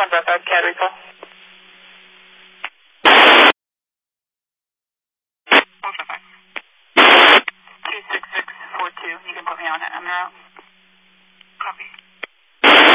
155, CAD recall. 155. 26642, you can put me on it, I'm out. Copy.